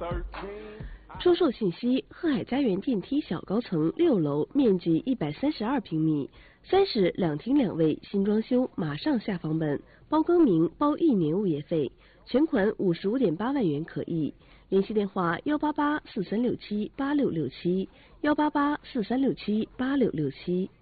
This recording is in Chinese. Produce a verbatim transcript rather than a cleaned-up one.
出售信息：鹤海家园电梯小高层六楼，面积一百三十二平米，三室两厅两卫，新装修，马上下房本，包更名，包一年物业费，全款五十五点八万元可以。联系电话：幺八八四三六七八六六七，幺八八四三六七八六六七。